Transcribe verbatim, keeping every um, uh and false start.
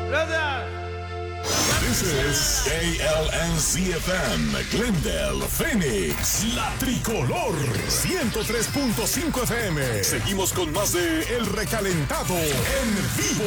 Gracias. This is A L N C F M, Glendale, Phoenix, La Tricolor, ciento tres punto cinco F M. Seguimos con más de El Recalentado en vivo.